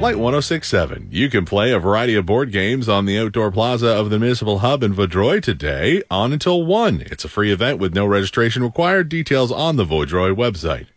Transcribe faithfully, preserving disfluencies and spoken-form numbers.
Light one oh six point seven. You can play a variety of board games on the outdoor plaza of the Municipal Hub in Vaudreuil today on until one. It's a free event with no registration required. Details on the Vaudreuil website.